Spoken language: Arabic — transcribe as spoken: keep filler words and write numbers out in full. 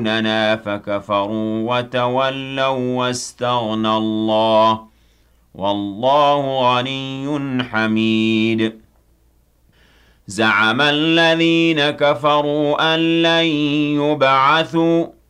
يدعوننا فكفروا وتولوا واستغنى الله والله غني حميد زعم الذين كفروا أن لن يبعثوا